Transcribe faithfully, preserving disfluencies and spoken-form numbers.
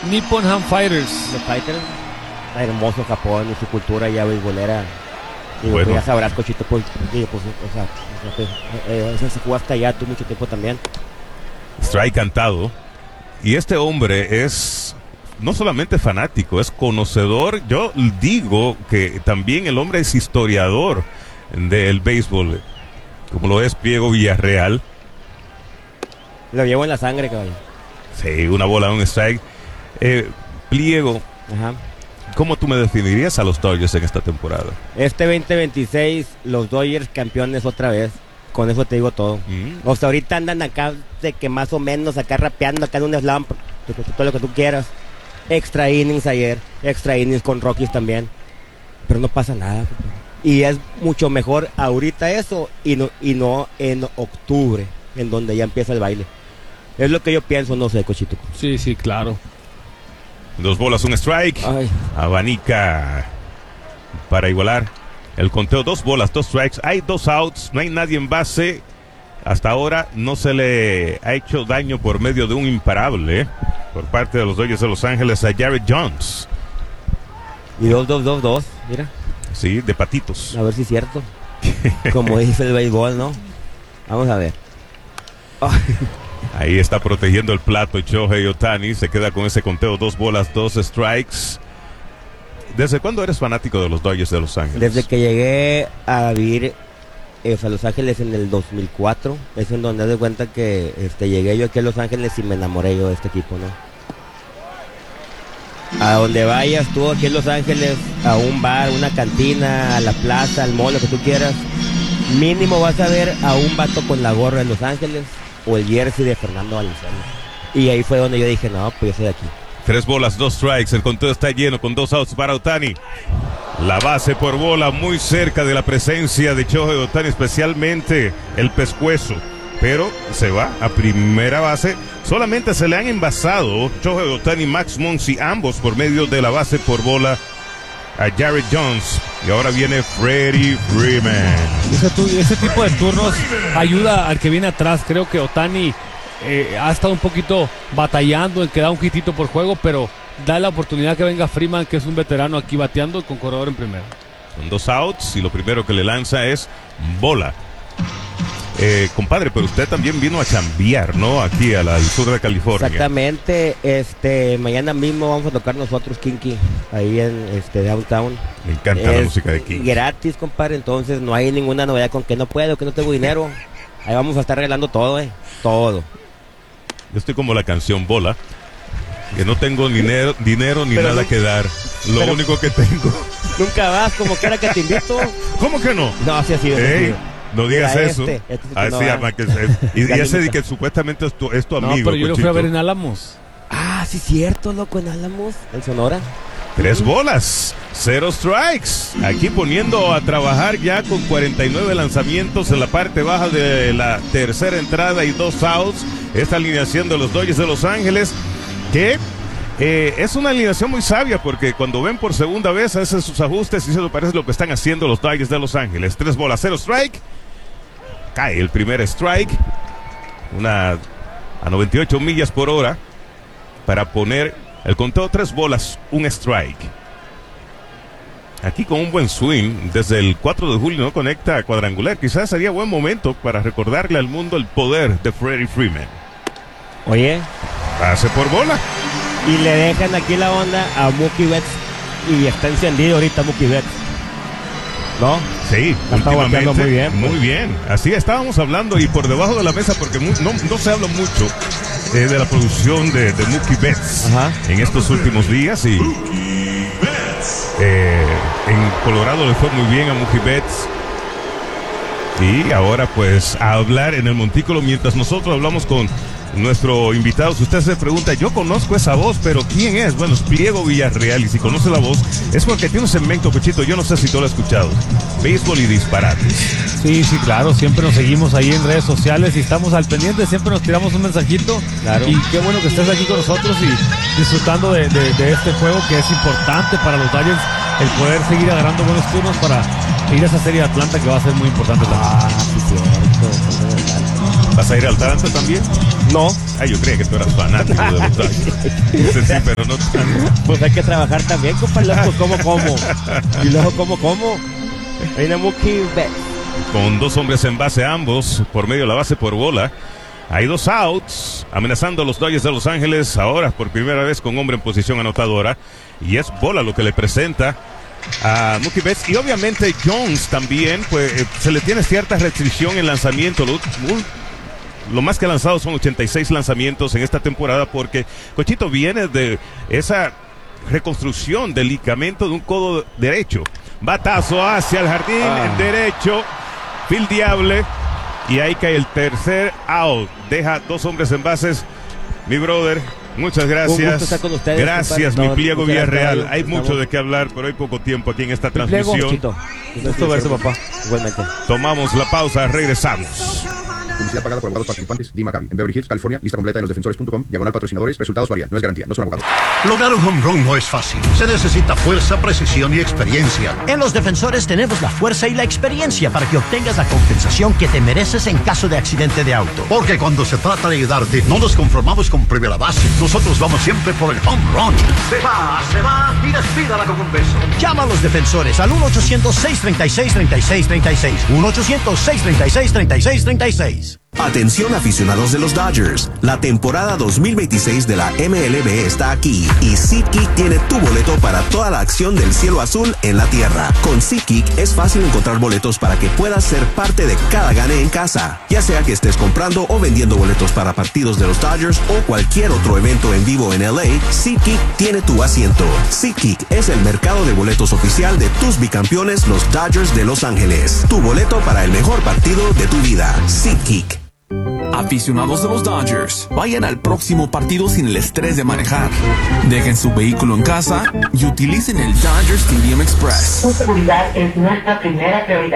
Nippon Ham Fighters. Los Fighters, está hermoso Japón y su cultura ya beisbolera. Digo, Bueno. pues ya sabrás, Cochito, pues, digo, pues, o sea, o sea, pues, eh, eso se jugó hasta allá tú mucho tiempo también. Strike cantado. Y este hombre es no solamente fanático, es conocedor. Yo digo que también el hombre es historiador del béisbol, como lo es Pliego Villarreal. Lo llevo en la sangre, caballo. Sí, una bola, un strike. Eh, Pliego, Ajá. ¿cómo tú me definirías a los Dodgers en esta temporada? Este veinte veintiséis, los Dodgers campeones otra vez. Con eso te digo todo. Mm. O sea, ahorita andan acá de que más o menos acá rapeando acá en un slam, todo lo que tú quieras. Extra innings ayer, extra innings con Rockies también. Pero no pasa nada. Y es mucho mejor ahorita eso y no, y no en octubre, en donde ya empieza el baile. Es lo que yo pienso, no sé, Cochito. Sí, sí, claro. Dos bolas, un strike. Ay. Abanica para igualar el conteo. Dos bolas, dos strikes. Hay dos outs, no hay nadie en base. Hasta ahora no se le ha hecho daño por medio de un imparable, ¿eh? Por parte de los Dodgers de Los Ángeles a Jared Jones. Y dos, dos, dos, dos, mira. Sí, de patitos. A ver si es cierto. Como dice el béisbol, ¿no? Vamos a ver. Ay. Ahí está protegiendo el plato Shohei Ohtani. Se queda con ese conteo. Dos bolas, dos strikes. ¿Desde cuándo eres fanático de los Dodgers de Los Ángeles? Desde que llegué a vivir eh, a Los Ángeles en el dos mil cuatro, es en donde de cuenta que este, llegué yo aquí a Los Ángeles y me enamoré yo de este equipo, ¿no? A donde vayas tú aquí en Los Ángeles, a un bar, una cantina, a la plaza, al mall, lo que tú quieras, mínimo vas a ver a un vato con la gorra de Los Ángeles o el jersey de Fernando Valenzuela. Y ahí fue donde yo dije, no, pues yo soy de aquí. Tres bolas, dos strikes. El conteo está lleno con dos outs para Ohtani. La base por bola muy cerca de la presencia de Shohei Ohtani, especialmente el pescuezo. Pero se va a primera base. Solamente se le han envasado Shohei Ohtani y Max Muncy, ambos por medio de la base por bola a Jared Jones. Y ahora viene Freddie Freeman. Ese, tu- ese tipo de turnos ayuda al que viene atrás. Creo que Ohtani eh, ha estado un poquito batallando en que da un hitito por juego, pero da la oportunidad que venga Freeman, que es un veterano aquí bateando con corredor en primera. Son dos outs y lo primero que le lanza es bola. Eh, compadre, pero usted también vino a chambear, ¿no? Aquí al, al sur de California. Exactamente, este, mañana mismo vamos a tocar nosotros Kinky, ahí en este downtown. Me encanta la música de Kinky. Gratis, compadre, entonces no hay ninguna novedad con que no puedo, que no tengo dinero. Ahí vamos a estar arreglando todo, eh, todo. Yo estoy como la canción Bola, que no tengo dinero, dinero ni Pero nada no- que dar. Lo pero- único que tengo. Nunca vas, como quiera que te invito. ¿Cómo que no? No, así ha sido. así ha Ey, sido. no digas Mira, eso. este, este sí que Ah, no sí, va. ama, que es- y, y Ya ese de limita. que supuestamente es tu, es tu No, amigo. pero yo lo fui a Cochito. ver en Álamos. Ah, sí, cierto, loco, en Álamos, en Sonora. Tres bolas, cero strikes. Aquí poniendo a trabajar ya con cuarenta y nueve lanzamientos en la parte baja de la tercera entrada y dos outs. Esta alineación de los Dodgers de Los Ángeles, que eh, es una alineación muy sabia, porque cuando ven por segunda vez hacen sus ajustes y eso parece lo que están haciendo los Dodgers de Los Ángeles. Tres bolas, cero strike. Cae el primer strike. Una a noventa y ocho millas por hora para poner el conteo. Tres bolas, un strike. Aquí con un buen swing, desde el cuatro de julio no conecta a cuadrangular. Quizás sería buen momento para recordarle al mundo el poder de Freddie Freeman. Oye, Pase por bola. y le dejan aquí la onda a Mookie Betts. Y está encendido ahorita Mookie Betts. ¿No? Sí, La está últimamente, bateando muy bien, pues. muy bien. Así estábamos hablando y por debajo de la mesa, porque mu- no, no se habla mucho eh, de la producción de, de Mookie Betts Ajá. en estos últimos días. Y eh, en Colorado le fue muy bien a Mookie Betts. Y ahora pues a hablar en el montículo mientras nosotros hablamos con nuestro invitado. Si usted se pregunta, yo conozco esa voz, pero ¿quién es? Bueno, es Pliego Villarreal, y si conoce la voz es porque tiene un segmento, Cochito, yo no sé si tú lo has escuchado, Béisbol y Disparates. Sí, sí, claro, siempre nos seguimos ahí en redes sociales y estamos al pendiente, siempre nos tiramos un mensajito. Claro. Y qué bueno que estés aquí con nosotros y disfrutando de, de- de este juego que es importante para los Dodgers, el poder seguir agarrando buenos turnos para ir a esa serie de Atlanta que va a ser muy importante también. Ah, sí, cierto. ¿Vas a ir al Atlanta también? No. Ay, yo creía que tú eras fanático de los Dodgers. Ese sí, pero no tanto. Pues hay que trabajar también, compadre. Pues como, como. Y luego, como, como. Hay una Mookie Betts. Con dos hombres en base ambos, por medio de la base por bola. Hay dos outs, amenazando a los Dodgers de Los Ángeles, ahora por primera vez con hombre en posición anotadora. Y es bola lo que le presenta a Mookie Betts. Y obviamente Jones también, pues eh, se le tiene cierta restricción en lanzamiento. Lo, lo más que ha lanzado son ochenta y seis lanzamientos en esta temporada, porque Cochito viene de esa reconstrucción del ligamento de un codo derecho. Batazo hacia el jardín Ah. derecho, fildeable. Y ahí cae el tercer out. Deja dos hombres en bases. Mi brother, muchas gracias. Un gusto estar con ustedes, Gracias, compadre. mi No, pliego muchas gracias, Villarreal. Raúl. Hay Estamos- mucho de qué hablar, pero hay poco tiempo aquí en esta Pliego, transmisión. Chito. Gusto verte, papá. Igualmente. Tomamos la pausa, regresamos. Publicidad pagada por abogados participantes. Dean Maccabi. En Beverly Hills, California. Lista completa en losdefensores punto com. Diagonal patrocinadores. Resultados varían. No es garantía. No son abogados. Lograr un home run no es fácil. Se necesita fuerza, precisión y experiencia. En Los Defensores tenemos la fuerza y la experiencia para que obtengas la compensación que te mereces en caso de accidente de auto. Porque cuando se trata de ayudarte, no nos conformamos con primera base. Nosotros vamos siempre por el home run. Se va, se va y despídala con un beso. Llama a Los Defensores al uno ochocientos, seis treinta y seis, treinta y seis treinta y seis. uno ochocientos, seis treinta y seis, treinta y seis treinta y seis. Atención aficionados de los Dodgers, la temporada dos mil veintiséis de la M L B está aquí y SeatGeek tiene tu boleto para toda la acción del cielo azul en la tierra. Con SeatGeek es fácil encontrar boletos para que puedas ser parte de cada gane en casa, ya sea que estés comprando o vendiendo boletos para partidos de los Dodgers o cualquier otro evento en vivo en L A. SeatGeek tiene tu asiento. SeatGeek es el mercado de boletos oficial de tus bicampeones, los Dodgers de Los Ángeles. Tu boleto para el mejor partido de tu vida. SeatGeek. Aficionados de los Dodgers, vayan al próximo partido sin el estrés de manejar. Dejen su vehículo en casa y utilicen el Dodger Stadium Express. Su seguridad es nuestra primera prioridad.